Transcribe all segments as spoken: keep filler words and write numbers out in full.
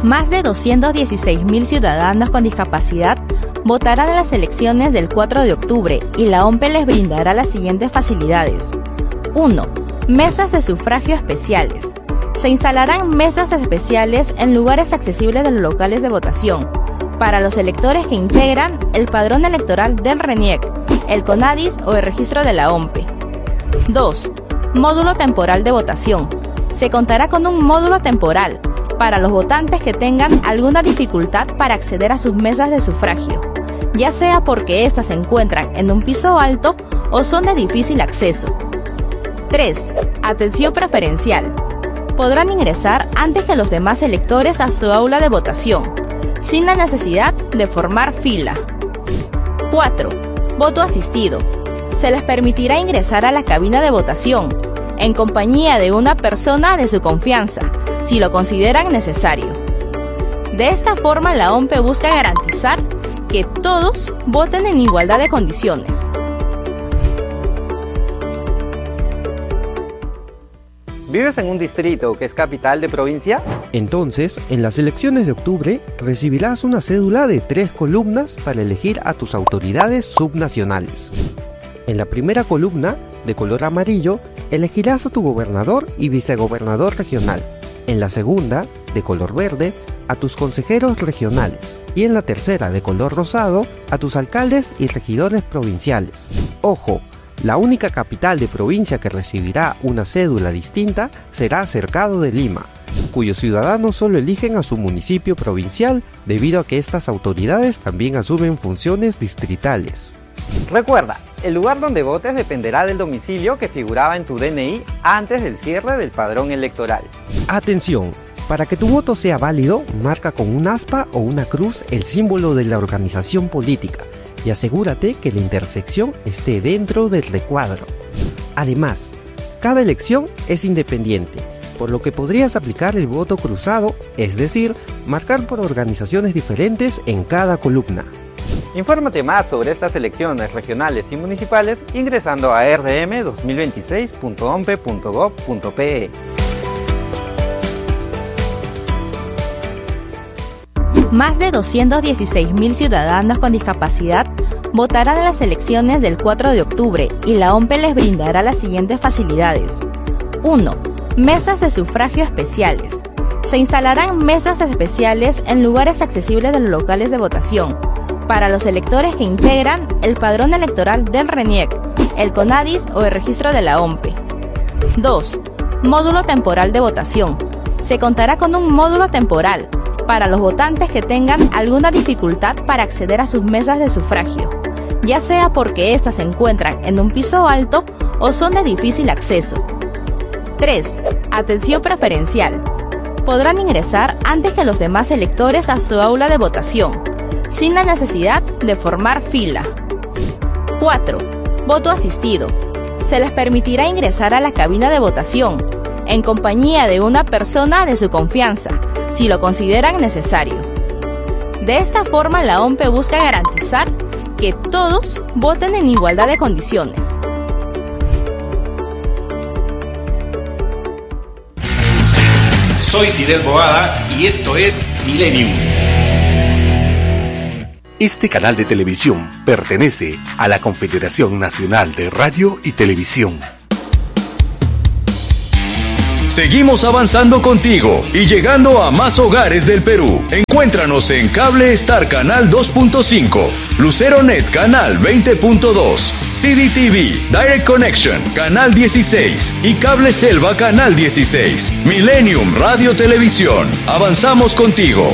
Más de doscientos dieciséis mil ciudadanos con discapacidad votarán en las elecciones del cuatro de octubre y la OMPE les brindará las siguientes facilidades. uno. Mesas de sufragio especiales. Se instalarán mesas especiales en lugares accesibles de los locales de votación para los electores que integran el padrón electoral del RENIEC, el CONADIS o el registro de la OMPE. dos. Módulo temporal de votación. Se contará con un módulo temporal para los votantes que tengan alguna dificultad para acceder a sus mesas de sufragio, ya sea porque éstas se encuentran en un piso alto o son de difícil acceso. tres. Atención preferencial. Podrán ingresar antes que los demás electores a su aula de votación, sin la necesidad de formar fila. cuatro. Voto asistido. Se les permitirá ingresar a la cabina de votación en compañía de una persona de su confianza, si lo consideran necesario. De esta forma, la OMPE busca garantizar que todos voten en igualdad de condiciones. ¿Vives en un distrito que es capital de provincia? Entonces, en las elecciones de octubre, recibirás una cédula de tres columnas para elegir a tus autoridades subnacionales. En la primera columna, de color amarillo, elegirás a tu gobernador y vicegobernador regional. En la segunda, de color verde, a tus consejeros regionales. Y en la tercera, de color rosado, a tus alcaldes y regidores provinciales. ¡Ojo! La única capital de provincia que recibirá una cédula distinta será Cercado de Lima, cuyos ciudadanos solo eligen a su municipio provincial debido a que estas autoridades también asumen funciones distritales. Recuerda, el lugar donde votes dependerá del domicilio que figuraba en tu D N I antes del cierre del padrón electoral. Atención, para que tu voto sea válido, marca con un aspa o una cruz el símbolo de la organización política y asegúrate que la intersección esté dentro del recuadro. Además, cada elección es independiente, por lo que podrías aplicar el voto cruzado, es decir, marcar por organizaciones diferentes en cada columna. Infórmate más sobre estas elecciones regionales y municipales ingresando a r d m dos mil veintiséis punto ompe punto gob punto pe. Más de doscientos dieciséis mil ciudadanos con discapacidad votarán en las elecciones del cuatro de octubre y la OMPE les brindará las siguientes facilidades. uno. Mesas de sufragio especiales. Se instalarán mesas especiales en lugares accesibles de los locales de votación para los electores que integran el padrón electoral del RENIEC, el CONADIS o el registro de la OMPE. dos. Módulo temporal de votación. Se contará con un módulo temporal para los votantes que tengan alguna dificultad para acceder a sus mesas de sufragio, ya sea porque éstas se encuentran en un piso alto o son de difícil acceso. tres. Atención preferencial. Podrán ingresar antes que los demás electores a su aula de votación, sin la necesidad de formar fila. cuatro. Voto asistido. Se les permitirá ingresar a la cabina de votación en compañía de una persona de su confianza, si lo consideran necesario. De esta forma, la OMPE busca garantizar que todos voten en igualdad de condiciones. Soy Fidel Boada y esto es Millennium. Este canal de televisión pertenece a la Confederación Nacional de Radio y Televisión. Seguimos avanzando contigo y llegando a más hogares del Perú. Encuéntranos en Cable Star Canal dos punto cinco, Lucero Net Canal veinte punto dos, C D T V Direct Connection Canal dieciséis y Cable Selva Canal dieciséis. Millennium Radio Televisión. Avanzamos contigo.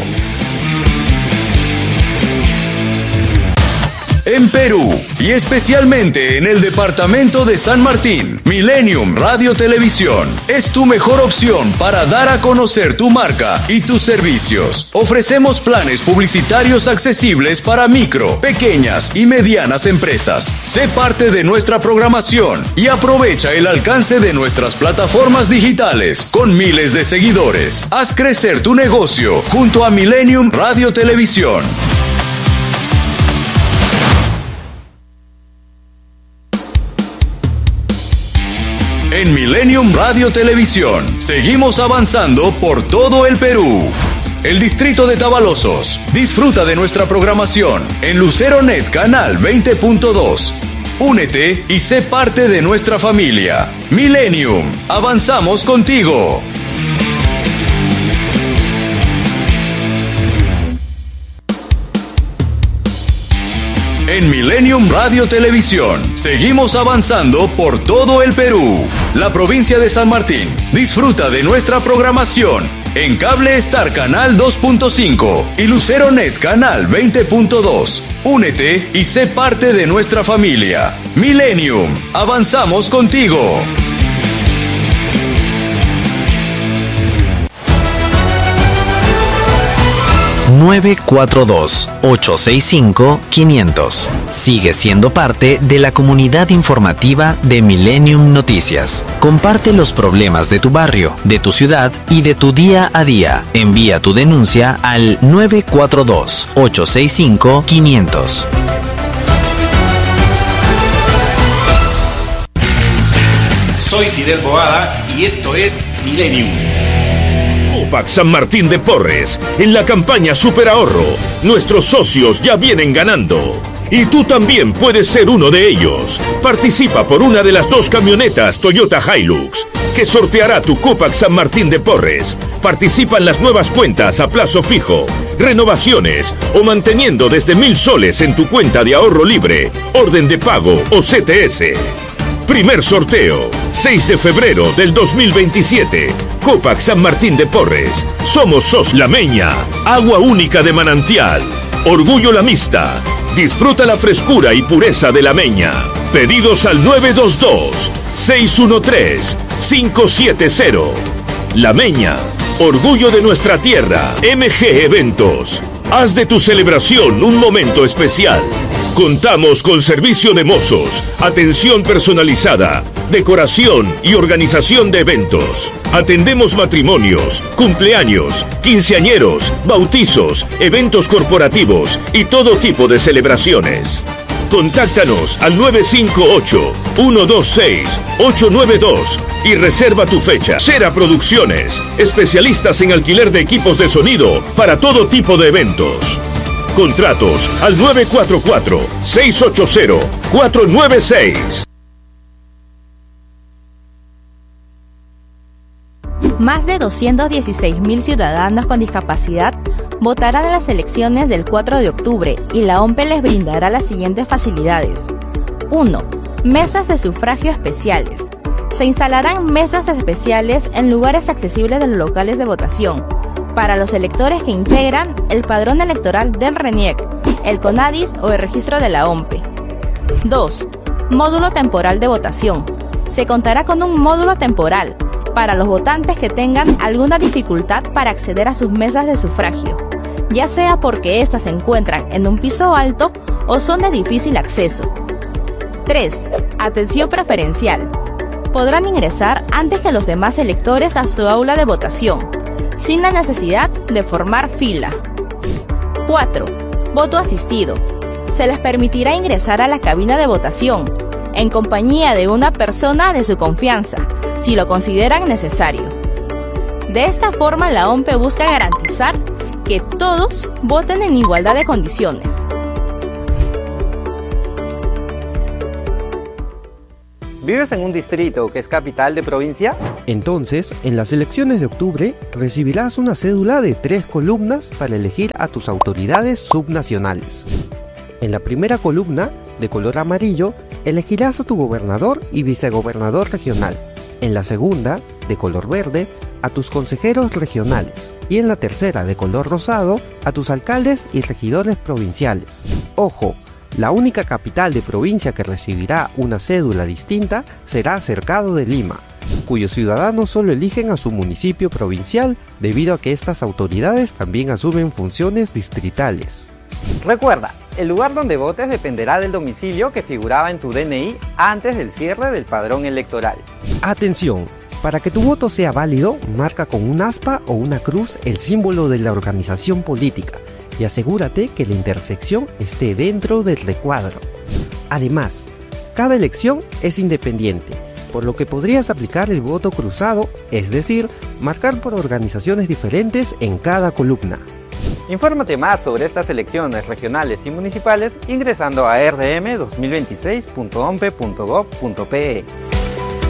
En Perú, y especialmente en el departamento de San Martín, Millennium Radio Televisión es tu mejor opción para dar a conocer tu marca y tus servicios. Ofrecemos planes publicitarios accesibles para micro, pequeñas y medianas empresas. Sé parte de nuestra programación y aprovecha el alcance de nuestras plataformas digitales con miles de seguidores. Haz crecer tu negocio junto a Millennium Radio Televisión. En Millennium Radio Televisión, seguimos avanzando por todo el Perú. el distrito de Tavalosos. Disfruta de nuestra programación en Lucero Net Canal veinte punto dos. Únete y sé parte de nuestra familia. Millennium, avanzamos contigo. En Millennium Radio Televisión, seguimos avanzando por todo el Perú. La provincia de San Martín disfruta de nuestra programación en Cable Star Canal dos punto cinco y Lucero Net Canal veinte punto dos. Únete y sé parte de nuestra familia. Millennium, avanzamos contigo. nueve cuatro dos, ocho seis cinco, quinientos. Sigue siendo parte de la comunidad informativa de Millennium Noticias. Comparte los problemas de tu barrio, de tu ciudad y de tu día a día. Envía tu denuncia al nueve cuatro dos, ocho seis cinco, quinientos. Soy Fidel Boada y esto es Millennium. Copac San Martín de Porres, en la campaña Super Ahorro, nuestros socios ya vienen ganando. Y tú también puedes ser uno de ellos. Participa por una de las dos camionetas Toyota Hilux que sorteará tu Copac San Martín de Porres. Participa en las nuevas cuentas a plazo fijo, renovaciones o manteniendo desde mil soles en tu cuenta de ahorro libre, orden de pago o C T S. Primer sorteo, seis de febrero del dos mil veintisiete. Copac San Martín de Porres. Somos Sos La Meña, agua única de manantial. Orgullo Lamista. Disfruta la frescura y pureza de La Meña. Pedidos al nueve dos dos, seis uno tres, cinco siete cero. La Meña, orgullo de nuestra tierra. M G Eventos. Haz de tu celebración un momento especial. Contamos con servicio de mozos, atención personalizada, decoración y organización de eventos. Atendemos matrimonios, cumpleaños, quinceañeros, bautizos, eventos corporativos y todo tipo de celebraciones. Contáctanos al nueve cinco ocho, uno dos seis, ocho nueve dos y reserva tu fecha. Cera Producciones, especialistas en alquiler de equipos de sonido para todo tipo de eventos. Contratos al nueve cuatro cuatro, seis ocho cero, cuatro nueve seis. Más de doscientos dieciséis mil ciudadanos con discapacidad votarán en las elecciones del cuatro de octubre y la OMPE les brindará las siguientes facilidades. uno. Mesas de sufragio especiales. Se instalarán mesas especiales en lugares accesibles de los locales de votación para los electores que integran el padrón electoral del RENIEC, el CONADIS o el registro de la OMPE. dos. Módulo temporal de votación. Se contará con un módulo temporal para los votantes que tengan alguna dificultad para acceder a sus mesas de sufragio, ya sea porque éstas se encuentran en un piso alto o son de difícil acceso. tres. Atención preferencial. Podrán ingresar antes que los demás electores a su aula de votación, sin la necesidad de formar fila. cuatro. Voto asistido. Se les permitirá ingresar a la cabina de votación en compañía de una persona de su confianza, si lo consideran necesario. De esta forma, la OMPE busca garantizar que todos voten en igualdad de condiciones. ¿Vives en un distrito que es capital de provincia? Entonces, en las elecciones de octubre, recibirás una cédula de tres columnas para elegir a tus autoridades subnacionales. En la primera columna, de color amarillo, elegirás a tu gobernador y vicegobernador regional. En la segunda, de color verde, a tus consejeros regionales. Y en la tercera, de color rosado, a tus alcaldes y regidores provinciales. ¡Ojo! La única capital de provincia que recibirá una cédula distinta será Cercado de Lima, cuyos ciudadanos solo eligen a su municipio provincial debido a que estas autoridades también asumen funciones distritales. Recuerda, el lugar donde votes dependerá del domicilio que figuraba en tu D N I antes del cierre del padrón electoral. ¡Atención! Para que tu voto sea válido, marca con un aspa o una cruz el símbolo de la organización política y asegúrate que la intersección esté dentro del recuadro. Además, cada elección es independiente, por lo que podrías aplicar el voto cruzado, es decir, marcar por organizaciones diferentes en cada columna. Infórmate más sobre estas elecciones regionales y municipales ingresando a r d m dos mil veintiséis punto o m p e punto gov punto p e.